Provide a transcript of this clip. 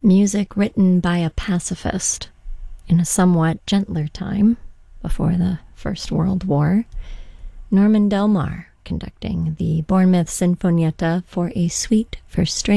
Music written by a pacifist in a somewhat gentler time before the First World War. Norman Del Mar conducting the Bournemouth Sinfonietta for a suite for string